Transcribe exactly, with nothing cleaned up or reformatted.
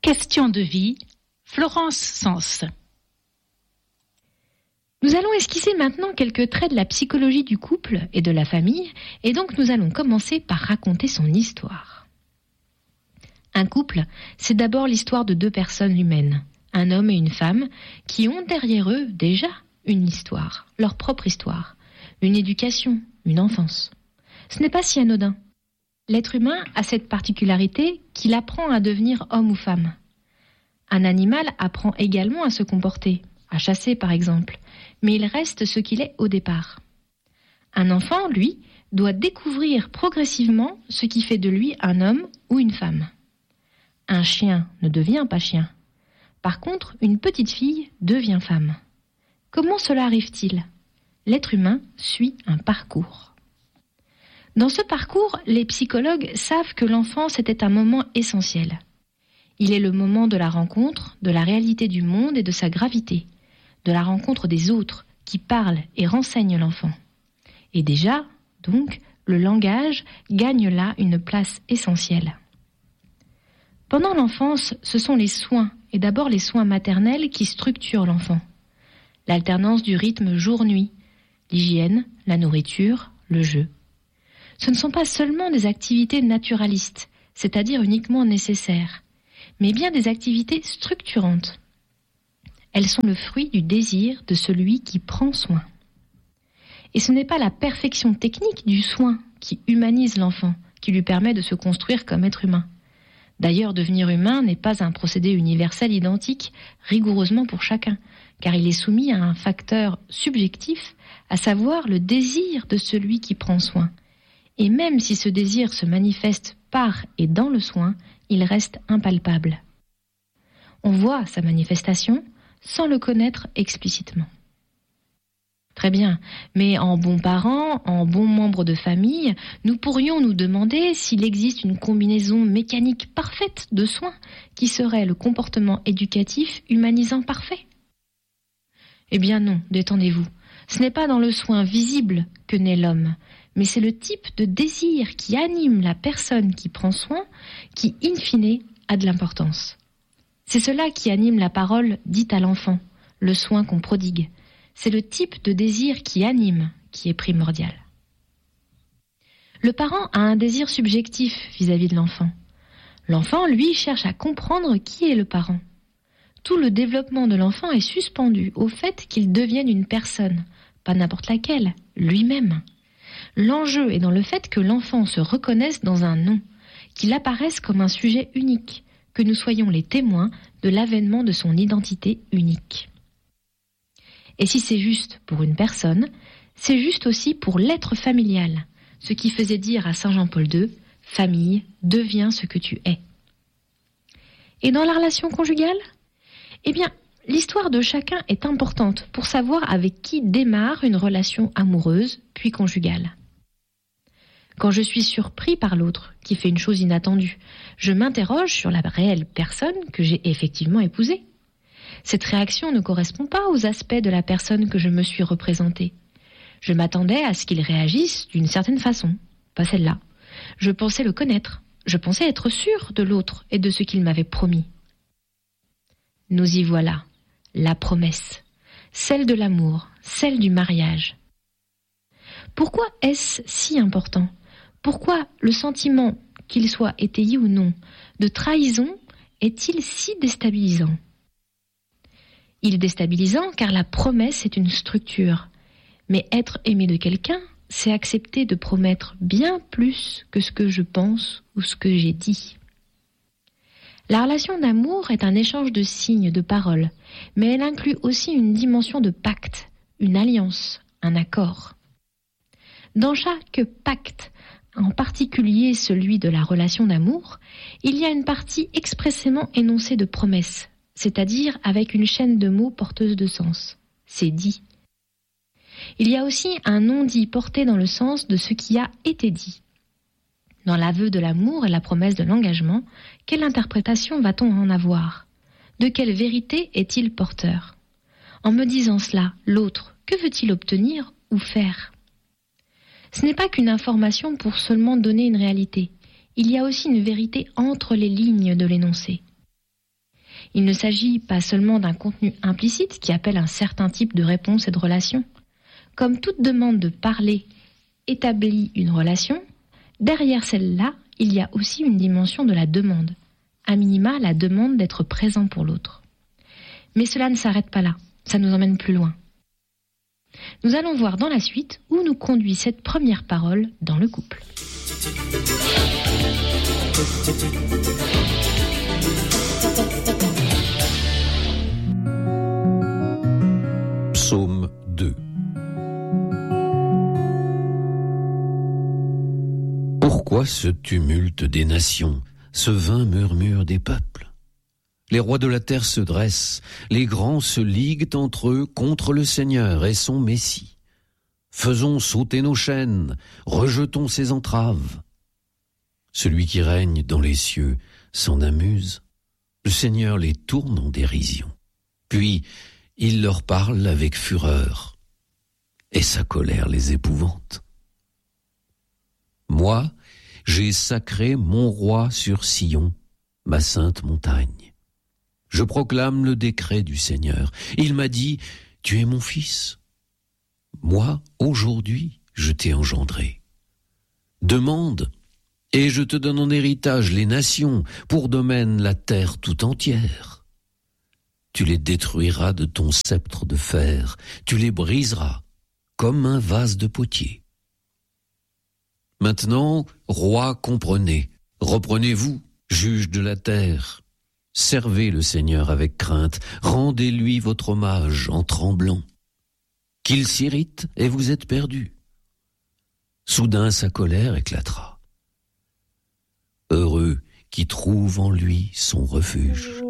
Question de vie, Florence Sens. Nous allons esquisser maintenant quelques traits de la psychologie du couple et de la famille, et donc nous allons commencer par raconter son histoire. Un couple, c'est d'abord l'histoire de deux personnes humaines, un homme et une femme, qui ont derrière eux déjà une histoire, leur propre histoire, une éducation, une enfance. Ce n'est pas si anodin. L'être humain a cette particularité qu'il apprend à devenir homme ou femme. Un animal apprend également à se comporter, à chasser par exemple, mais il reste ce qu'il est au départ. Un enfant, lui, doit découvrir progressivement ce qui fait de lui un homme ou une femme. Un chien ne devient pas chien. Par contre, une petite fille devient femme. Comment cela arrive-t-il ? L'être humain suit un parcours. Dans ce parcours, les psychologues savent que l'enfance était un moment essentiel. Il est le moment de la rencontre, de la réalité du monde et de sa gravité, de la rencontre des autres qui parlent et renseignent l'enfant. Et déjà, donc, le langage gagne là une place essentielle. Pendant l'enfance, ce sont les soins, et d'abord les soins maternels qui structurent l'enfant. L'alternance du rythme jour-nuit, l'hygiène, la nourriture, le jeu. Ce ne sont pas seulement des activités naturalistes, c'est-à-dire uniquement nécessaires, mais bien des activités structurantes. Elles sont le fruit du désir de celui qui prend soin. Et ce n'est pas la perfection technique du soin qui humanise l'enfant, qui lui permet de se construire comme être humain. D'ailleurs, devenir humain n'est pas un procédé universel identique, rigoureusement pour chacun, car il est soumis à un facteur subjectif, à savoir le désir de celui qui prend soin. Et même si ce désir se manifeste par et dans le soin, il reste impalpable. On voit sa manifestation sans le connaître explicitement. Très bien, mais en bons parents, en bons membres de famille, nous pourrions nous demander s'il existe une combinaison mécanique parfaite de soins qui serait le comportement éducatif humanisant parfait. Eh bien non, détendez-vous. Ce n'est pas dans le soin visible que naît l'homme, mais c'est le type de désir qui anime la personne qui prend soin qui, in fine, a de l'importance. C'est cela qui anime la parole dite à l'enfant, le soin qu'on prodigue. C'est le type de désir qui anime, qui est primordial. Le parent a un désir subjectif vis-à-vis de l'enfant. L'enfant, lui, cherche à comprendre qui est le parent. Tout le développement de l'enfant est suspendu au fait qu'il devienne une personne, pas n'importe laquelle, lui-même. L'enjeu est dans le fait que l'enfant se reconnaisse dans un nom, qu'il apparaisse comme un sujet unique, que nous soyons les témoins de l'avènement de son identité unique. Et si c'est juste pour une personne, c'est juste aussi pour l'être familial, ce qui faisait dire à saint Jean-Paul deux, « Famille, deviens ce que tu es ». Et dans la relation conjugale ? Eh bien, l'histoire de chacun est importante pour savoir avec qui démarre une relation amoureuse, puis conjugale. Quand je suis surpris par l'autre, qui fait une chose inattendue, je m'interroge sur la réelle personne que j'ai effectivement épousée. Cette réaction ne correspond pas aux aspects de la personne que je me suis représentée. Je m'attendais à ce qu'il réagisse d'une certaine façon, pas celle-là. Je pensais le connaître, je pensais être sûr de l'autre et de ce qu'il m'avait promis. Nous y voilà, la promesse, celle de l'amour, celle du mariage. Pourquoi est-ce si important ? Pourquoi le sentiment, qu'il soit étayé ou non, de trahison est-il si déstabilisant ? Il est déstabilisant car la promesse est une structure. Mais être aimé de quelqu'un, c'est accepter de promettre bien plus que ce que je pense ou ce que j'ai dit. La relation d'amour est un échange de signes, de paroles, mais elle inclut aussi une dimension de pacte, une alliance, un accord. Dans chaque pacte, en particulier celui de la relation d'amour, il y a une partie expressément énoncée de promesses, c'est-à-dire avec une chaîne de mots porteuse de sens. C'est dit. Il y a aussi un non-dit porté dans le sens de ce qui a été dit. Dans l'aveu de l'amour et la promesse de l'engagement, quelle interprétation va-t-on en avoir ? De quelle vérité est-il porteur ? En me disant cela, l'autre, que veut-il obtenir ou faire ? Ce n'est pas qu'une information pour seulement donner une réalité. Il y a aussi une vérité entre les lignes de l'énoncé. Il ne s'agit pas seulement d'un contenu implicite qui appelle un certain type de réponse et de relation. Comme toute demande de parler établit une relation, derrière celle-là, il y a aussi une dimension de la demande. À minima, la demande d'être présent pour l'autre. Mais cela ne s'arrête pas là, ça nous emmène plus loin. Nous allons voir dans la suite où nous conduit cette première parole dans le couple. Psaume deux. Pourquoi ce tumulte des nations, ce vain murmure des peuples? Les rois de la terre se dressent, les grands se liguent entre eux contre le Seigneur et son Messie. Faisons sauter nos chaînes, rejetons ses entraves. Celui qui règne dans les cieux s'en amuse. Le Seigneur les tourne en dérision. Puis il leur parle avec fureur, et sa colère les épouvante. Moi, j'ai sacré mon roi sur Sion, ma sainte montagne. Je proclame le décret du Seigneur. Il m'a dit, tu es mon fils. Moi, aujourd'hui, je t'ai engendré. Demande, et je te donne en héritage les nations, pour domaine la terre tout entière. Tu les détruiras de ton sceptre de fer, tu les briseras comme un vase de potier. Maintenant, rois, comprenez, reprenez-vous, juges de la terre. Servez le Seigneur avec crainte, rendez-lui votre hommage en tremblant. Qu'il s'irrite et vous êtes perdus. Soudain sa colère éclatera. Heureux qui trouve en lui son refuge.